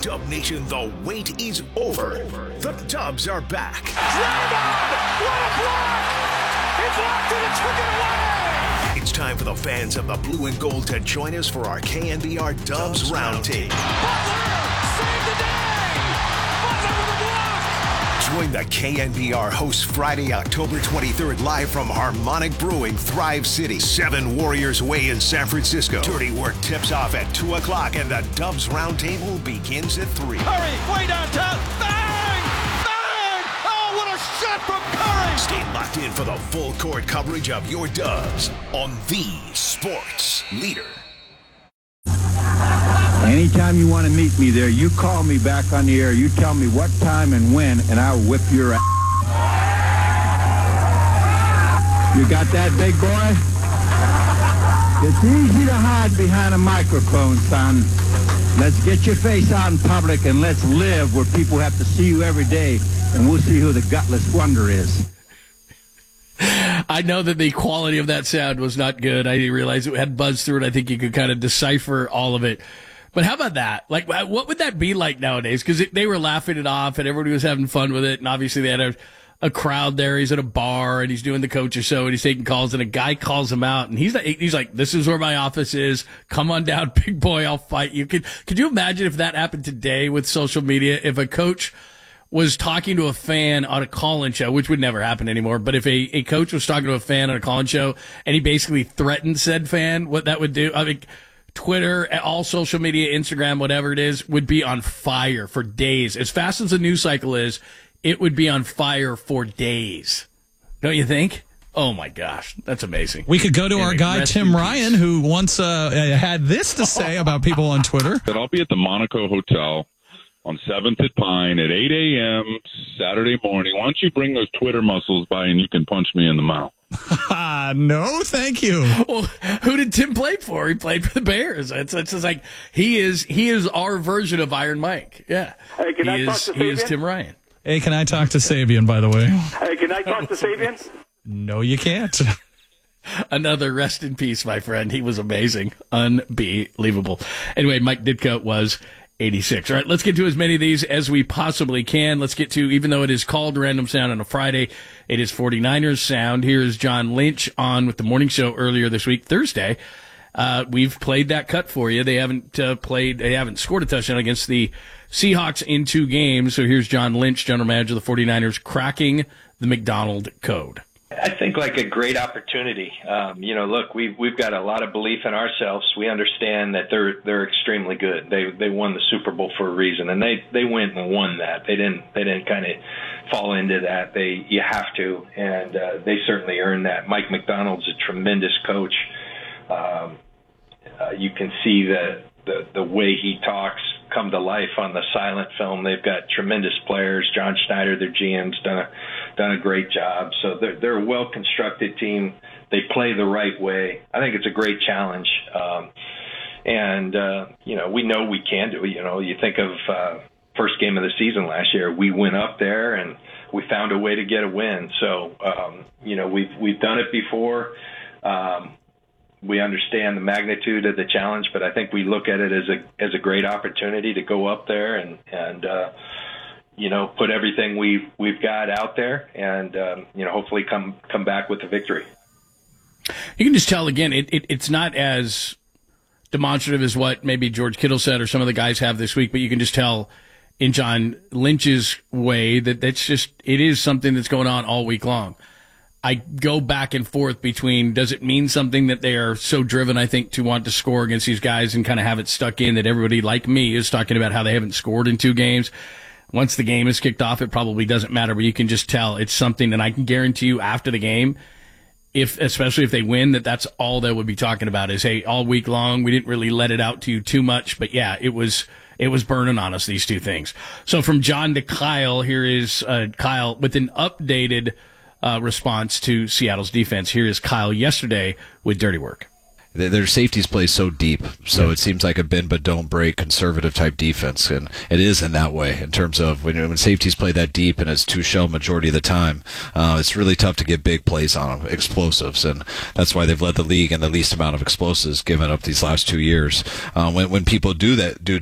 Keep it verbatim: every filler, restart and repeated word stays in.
Dub Nation, the wait is over. The Dubs are back. Draymond! What a block! He blocked it and took it away! It's time for the fans of the blue and gold to join us for our K N B R Dubs Roundtable. Butler! Save the day! Butler with a block! Join the K N B R hosts Friday, October twenty-third, live from Harmonic Brewing, Thrive City, seven Warriors Way in San Francisco. Dirty Work tips off at two o'clock, and the Dubs Roundtable begins at three. Curry, way downtown, bang! Bang! Oh, what a shot from Curry! Stay locked in for the full court coverage of your Dubs on the Sports Leader. Anytime you want to meet me there, you call me back on the air. You tell me what time and when, and I'll whip your ass. You got that, big boy? It's easy to hide behind a microphone, son. Let's get your face out in public, and let's live where people have to see you every day, and we'll see who the gutless wonder is. I know that the quality of that sound was not good. I didn't realize it had buzz through it. I think you could kind of decipher all of it. But how about that? Like, what would that be like nowadays? Because they were laughing it off, and everybody was having fun with it. And obviously, they had a, a crowd there. He's at a bar, and he's doing the coach's show, and he's taking calls. And a guy calls him out, and he's like, he's like, "This is where my office is. Come on down, big boy. I'll fight you." Could Could you imagine if that happened today with social media? If a coach was talking to a fan on a call-in show, which would never happen anymore, but if a, a coach was talking to a fan on a call-in show, and he basically threatened said fan, what that would do? I mean, Twitter, all social media, Instagram, whatever it is, would be on fire for days. As fast as the news cycle is, it would be on fire for days. Don't you think? Oh, my gosh. That's amazing. We could go to and our guy, Tim Ryan, who once uh, had this to say about people on Twitter. I'll be at the Monaco Hotel on seventh at Pine at eight a.m. Saturday morning. Why don't you bring those Twitter muscles by and you can punch me in the mouth? No, thank you. Well, who did Tim play for? He played for the Bears. It's, it's just like he is he is our version of Iron Mike. Yeah. Hey, can he I is, talk to He Sabian? is Tim Ryan. Hey, can I talk to Sabian, by the way? Hey, can I talk to Sabian? No, you can't. Another rest in peace, my friend. He was amazing. Unbelievable. Anyway, Mike Ditka was eighty-six. All right, let's get to as many of these as we possibly can. Let's get to, even though it is called Random Sound on a Friday, it is forty-niners Sound. Here's John Lynch on with the morning show earlier this week, Thursday. Uh, we've played that cut for you. They haven't uh, played, they haven't scored a touchdown against the Seahawks in two games. So here's John Lynch, general manager of the forty-niners, cracking the McDonald code. I think like a great opportunity. Um, you know, look, we've we've got a lot of belief in ourselves. We understand that they're they're extremely good. They they won the Super Bowl for a reason, and they they went and won that. They didn't they didn't kind of fall into that. They you have to, and uh, they certainly earned that. Mike McDonald's a tremendous coach. Um, uh, you can see that the the way he talks come to life on the silent film. They've got tremendous players. John Schneider, their G M's done a done a great job. So they're they're a well constructed team. They play the right way. I think it's a great challenge. Um, and uh, you know, we know we can do it. You know, you think of uh, first game of the season last year. We went up there and we found a way to get a win. So um, you know, we've we've done it before. Um, We understand the magnitude of the challenge, but I think we look at it as a as a great opportunity to go up there and and uh, you know, put everything we've we've got out there, and um, you know, hopefully come come back with a victory. You can just tell again, it, it it's not as demonstrative as what maybe George Kittle said or some of the guys have this week, but you can just tell in John Lynch's way that that's just it is something that's going on all week long. I go back and forth between, does it mean something that they are so driven, I think, to want to score against these guys and kind of have it stuck in that everybody like me is talking about how they haven't scored in two games. Once the game is kicked off, it probably doesn't matter, but you can just tell it's something, and I can guarantee you after the game, if especially if they win, that that's all they would be talking about is, hey, all week long, we didn't really let it out to you too much, but yeah, it was it was burning on us, these two things. So from John to Kyle, here is uh, Kyle with an updated Uh, response to Seattle's defense. Here is Kyle yesterday with Dirty Work. Their safeties play so deep, so it seems like a bend but don't break conservative type defense, and it is in that way in terms of when, when safeties play that deep and it's two shell majority of the time, uh, it's really tough to get big plays on them, explosives, and that's why they've led the league in the least amount of explosives given up these last two years. Uh, when when people do that, do